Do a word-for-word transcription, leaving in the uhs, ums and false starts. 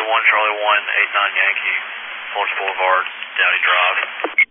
one, Charlie one, eight nine Yankee, Florence Boulevard, Downey Drive.